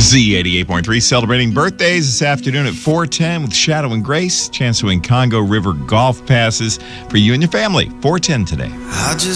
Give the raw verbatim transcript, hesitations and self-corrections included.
Z eighty-eight point three celebrating birthdays this afternoon at four ten with Shadow and Grace. Chance to win Congo River golf passes for you and your family. four ten today. I just